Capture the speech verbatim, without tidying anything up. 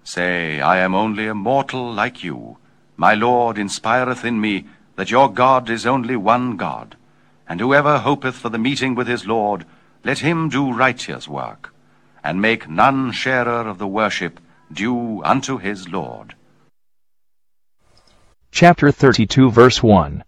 Say, I am only a mortal like you. My Lord inspireth in me that your God is only one God. And whoever hopeth for the meeting with his Lord, let him do righteous work, and make none sharer of the worship due unto his Lord. Chapter thirty-two, verse one.